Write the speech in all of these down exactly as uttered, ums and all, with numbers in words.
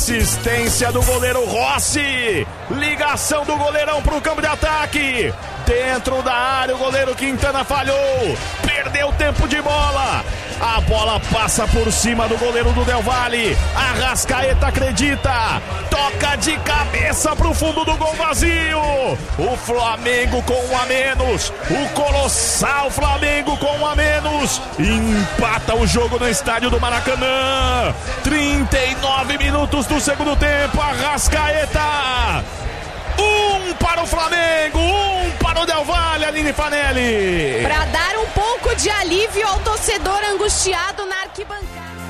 Assistência do goleiro Rossi. Ligação do goleirão pro campo de ataque. Dentro da área, o goleiro Quintana falhou. Perdeu tempo de bola. A bola passa por cima do goleiro do Del Valle. Arrascaeta acredita. Toca de cabeça pro fundo do gol vazio. O Flamengo com um a menos. O colossal Flamengo com um a menos. Empata o jogo no estádio do Maracanã. trinta e nove minutos do segundo tempo. Arrascaeta. Um para o Flamengo, um para o Del Valle, Aline Fanelli. Para dar um pouco de alívio ao torcedor angustiado na arquibancada.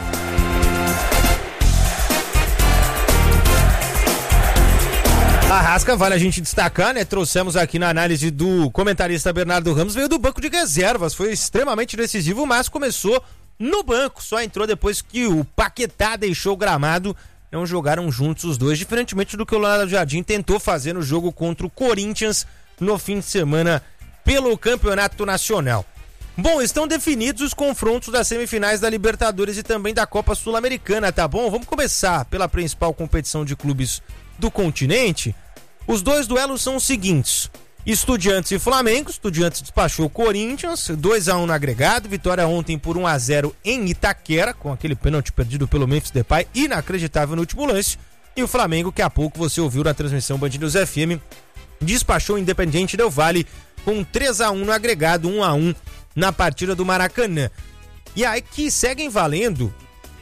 Arrasca, vale a gente destacar, né? Trouxemos aqui na análise do comentarista Bernardo Ramos, veio do banco de reservas, foi extremamente decisivo, mas começou no banco, só entrou depois que o Paquetá deixou o gramado. Não jogaram juntos os dois, diferentemente do que o Leonardo Jardim tentou fazer no jogo contra o Corinthians no fim de semana pelo Campeonato Nacional. Bom, estão definidos os confrontos das semifinais da Libertadores e também da Copa Sul-Americana, tá bom? Vamos começar pela principal competição de clubes do continente. Os dois duelos são os seguintes: Estudiantes e Flamengo. Estudiantes despachou o Corinthians, dois a um no agregado, vitória ontem por um a zero em Itaquera, com aquele pênalti perdido pelo Memphis Depay, inacreditável no último lance. E o Flamengo, que há pouco você ouviu na transmissão Band News F M, despachou o Independiente Del Valle com três a um no agregado, um a um na partida do Maracanã. E aí que seguem valendo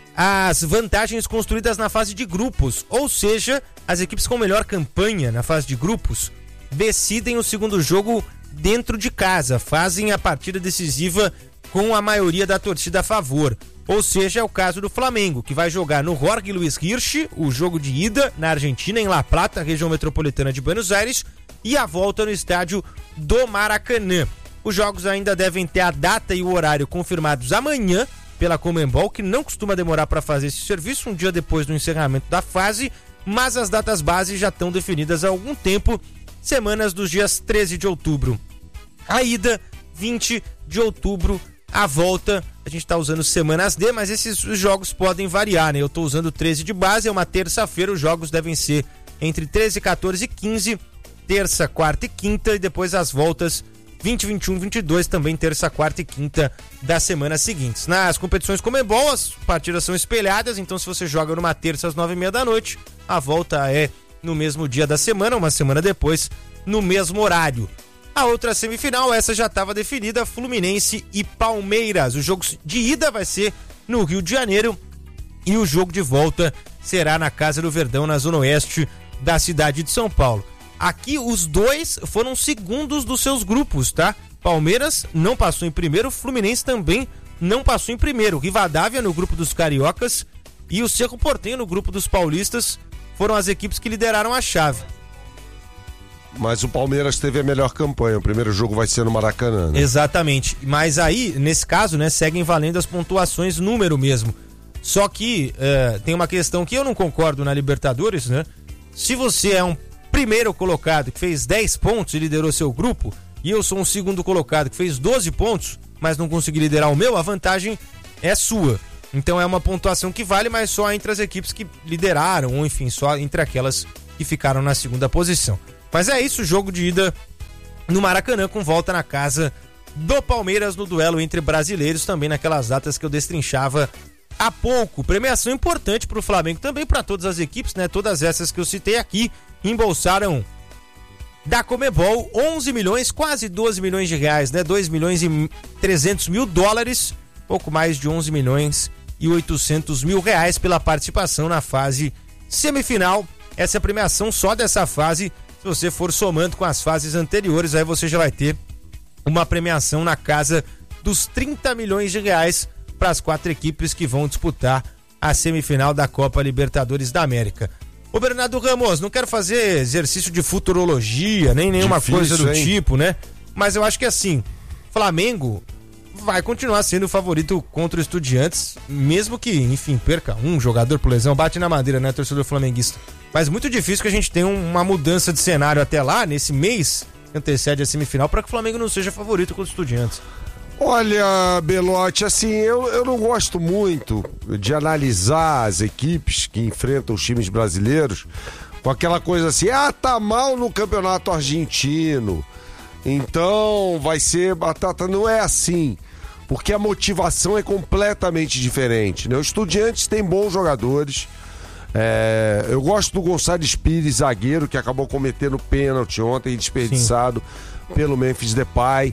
as vantagens construídas na fase de grupos, ou seja, as equipes com melhor campanha na fase de grupos decidem o segundo jogo dentro de casa, fazem a partida decisiva com a maioria da torcida a favor. Ou seja, é o caso do Flamengo, que vai jogar no Jorge Luiz Hirsch, o jogo de ida na Argentina, em La Plata, região metropolitana de Buenos Aires, e a volta no estádio do Maracanã. Os jogos ainda devem ter a data e o horário confirmados amanhã pela Conmebol, que não costuma demorar para fazer esse serviço, um dia depois do encerramento da fase, mas as datas base já estão definidas há algum tempo, semanas dos dias treze de outubro. A ida, vinte de outubro, a volta, a gente está usando semanas D, mas esses jogos podem variar, né? Eu estou usando treze de base, é uma terça-feira, os jogos devem ser entre treze, quatorze e quinze, terça, quarta e quinta, e depois as voltas vinte, vinte e um, vinte e dois, também terça, quarta e quinta das semanas seguintes. Nas competições Conmebol, as partidas são espelhadas, então se você joga numa terça às nove e meia da noite, a volta é no mesmo dia da semana, uma semana depois, no mesmo horário. A outra semifinal, essa já estava definida, Fluminense e Palmeiras. O jogo de ida vai ser no Rio de Janeiro e o jogo de volta será na Casa do Verdão, na zona oeste da cidade de São Paulo. Aqui os dois foram segundos dos seus grupos, tá? Palmeiras não passou em primeiro, Fluminense também não passou em primeiro. Rivadavia no grupo dos cariocas e o Cerro Porteño no grupo dos paulistas foram as equipes que lideraram a chave. Mas o Palmeiras teve a melhor campanha, o primeiro jogo vai ser no Maracanã, né? Exatamente, mas aí, nesse caso, né, seguem valendo as pontuações número mesmo. Só que é, tem uma questão que eu não concordo na Libertadores, né? Se você é um primeiro colocado que fez dez pontos e liderou seu grupo, e eu sou um segundo colocado que fez doze pontos, mas não consegui liderar o meu, a vantagem é sua. Então é uma pontuação que vale, mas só entre as equipes que lideraram, ou enfim, só entre aquelas que ficaram na segunda posição. Mas é isso, jogo de ida no Maracanã, com volta na casa do Palmeiras no duelo entre brasileiros, também naquelas datas que eu destrinchava há pouco. Premiação importante para o Flamengo, também para todas as equipes, né? Todas essas que eu citei aqui embolsaram da Conmebol onze milhões, quase doze milhões de reais, né? dois milhões e trezentos mil dólares, pouco mais de onze milhões e oitocentos mil reais pela participação na fase semifinal. Essa é a premiação só dessa fase. Se você for somando com as fases anteriores, aí você já vai ter uma premiação na casa dos trinta milhões de reais para as quatro equipes que vão disputar a semifinal da Copa Libertadores da América. Ô Bernardo Ramos, não quero fazer exercício de futurologia, nem nenhuma Difícil, coisa do hein? tipo, né? Mas eu acho que assim, Flamengo vai continuar sendo o favorito contra o Estudiantes, mesmo que, enfim, perca um jogador por lesão, bate na madeira, né, torcedor flamenguista. Mas muito difícil que a gente tenha uma mudança de cenário até lá, nesse mês que antecede a semifinal, para que o Flamengo não seja favorito contra os Estudiantes. Olha, Belotti, assim, eu, eu não gosto muito de analisar as equipes que enfrentam os times brasileiros com aquela coisa assim, ah, tá mal no campeonato argentino, então vai ser batata. Não é assim, porque a motivação é completamente diferente, né? Os Estudiantes têm bons jogadores, é, eu gosto do Gonçalves Pires, zagueiro, que acabou cometendo pênalti ontem, desperdiçado Sim. pelo Memphis Depay.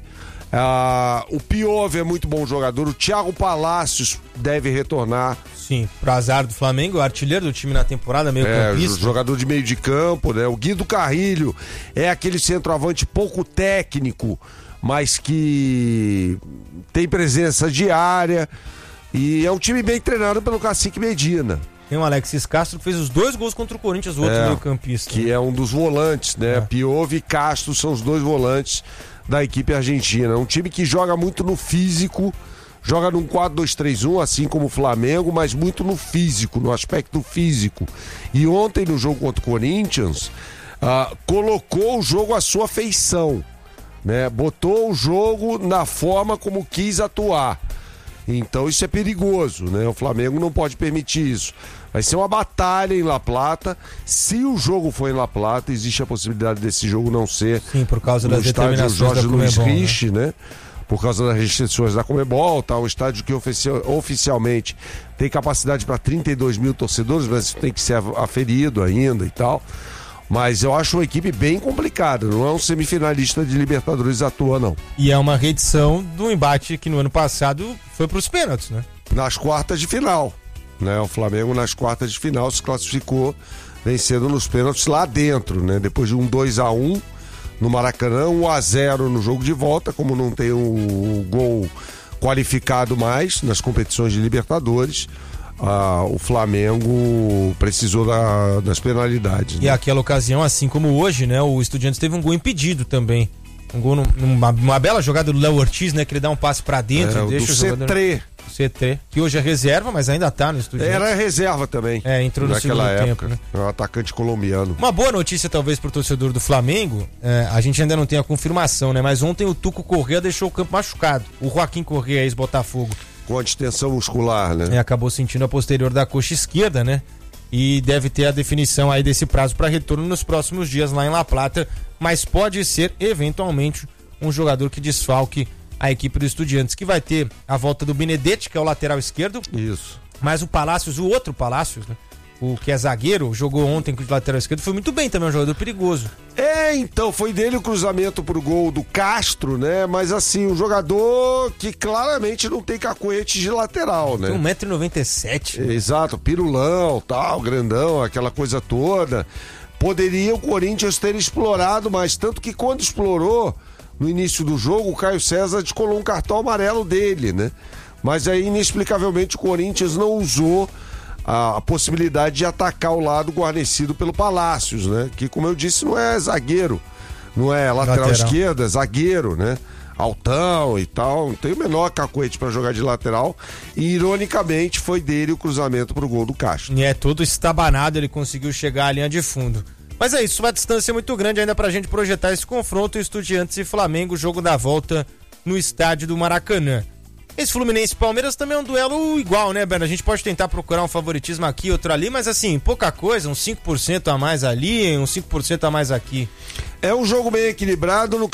Ah, o Piove é muito bom jogador, o Thiago Palácios deve retornar. Sim, pro azar do Flamengo, o artilheiro do time na temporada, meio é, campista. Jogador de meio de campo, né? O Guido Carrilho é aquele centroavante pouco técnico, mas que tem presença diária, e é um time bem treinado pelo Cacique Medina. Tem o Alexis Castro que fez os dois gols contra o Corinthians, o outro é, meio campista. Que é um dos volantes, né? É. Piove e Castro são os dois volantes da equipe argentina. É um time que joga muito no físico, joga num quatro dois três um, assim como o Flamengo, mas muito no físico, no aspecto físico. E ontem, no jogo contra o Corinthians, uh, colocou o jogo à sua feição, né? Botou o jogo na forma como quis atuar. Então isso é perigoso, né? O Flamengo não pode permitir isso. Vai ser uma batalha em La Plata. Se o jogo for em La Plata, existe a possibilidade desse jogo não ser. Sim, por causa das determinações Jorge da Luiz Conmebol, Rich, né? Por causa das restrições da Conmebol, tá? Um estádio que oficial, oficialmente tem capacidade para trinta e dois mil torcedores, mas isso tem que ser aferido ainda e tal. Mas eu acho uma equipe bem complicada, não é um semifinalista de Libertadores à toa, não. E é uma reedição do embate que no ano passado foi para os pênaltis, né? Nas quartas de final, né? O Flamengo nas quartas de final se classificou vencendo nos pênaltis lá dentro, né? Depois de um dois a um no Maracanã, um a zero no jogo de volta, como não tem o gol qualificado mais nas competições de Libertadores. Ah, o Flamengo precisou da, das penalidades. E né? aquela ocasião, assim como hoje, né? O Estudiantes teve um gol impedido também. Um gol numa, numa bela jogada do Léo Ortiz, né? Que ele dá um passe pra dentro é, e deixa do o jogador... C três. C três, que hoje é reserva, mas ainda tá no Estudiantes. Era reserva também. É, entrou no segundo época, tempo, né? É um atacante colombiano. Uma boa notícia, talvez, pro torcedor do Flamengo, é, a gente ainda não tem a confirmação, né? Mas ontem o Tuco Corrêa deixou o campo machucado. O Joaquim Corrêa, ex-Botafogo. Com a distensão muscular, né? É, acabou sentindo a posterior da coxa esquerda, né? E deve ter a definição aí desse prazo para retorno nos próximos dias lá em La Plata, mas pode ser, eventualmente, um jogador que desfalque a equipe do Estudiantes, que vai ter a volta do Benedetti, que é o lateral esquerdo. Isso. Mas o Palácios, o outro Palácios, né? O que é zagueiro, jogou ontem com o lateral esquerdo, foi muito bem também, um jogador perigoso. É, então, foi dele o cruzamento pro gol do Castro, né? Mas assim, um jogador que claramente não tem cacuete de lateral, né? Tem um metro e noventa e sete. É, exato, pirulão, tal, grandão, aquela coisa toda. Poderia o Corinthians ter explorado, mas tanto que quando explorou, no início do jogo, o Caio César descolou um cartão amarelo dele, né? Mas aí, inexplicavelmente, o Corinthians não usou a, a possibilidade de atacar o lado guarnecido pelo Palácios, né? Que, como eu disse, não é zagueiro, não é lateral, lateral. esquerda, é zagueiro, né? Altão e tal, não tem o menor cacuete para jogar de lateral. E, ironicamente, foi dele o cruzamento pro gol do Castro. E é todo estabanado, ele conseguiu chegar à linha de fundo. Mas é isso, uma distância muito grande ainda pra gente projetar esse confronto, Estudiantes e Flamengo, jogo da volta no estádio do Maracanã. Esse Fluminense e Palmeiras também é um duelo igual, né, Berna? A gente pode tentar procurar um favoritismo aqui, outro ali, mas assim, pouca coisa, uns cinco por cento a mais ali, uns cinco por cento a mais aqui. É um jogo bem equilibrado no